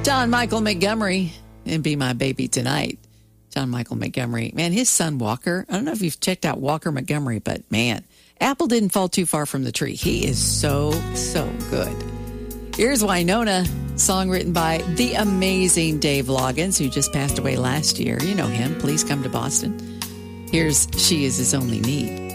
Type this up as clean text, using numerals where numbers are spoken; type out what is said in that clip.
John Michael Montgomery and Be My Baby Tonight. John Michael Montgomery. Man, his son Walker, I don't know if you've checked out Walker Montgomery, but man, apple didn't fall too far from the tree. He is so good. Here's Winona, song written by the amazing Dave Loggins, who just passed away last year. You know him. Please come to Boston. Here's She Is His Only Need.